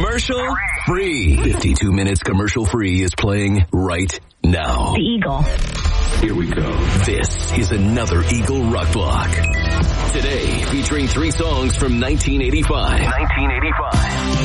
Commercial free. 52 minutes commercial free is playing right now. The Eagle. Here we go. This is another Eagle Rock Block. Today, featuring 3 songs from 1985.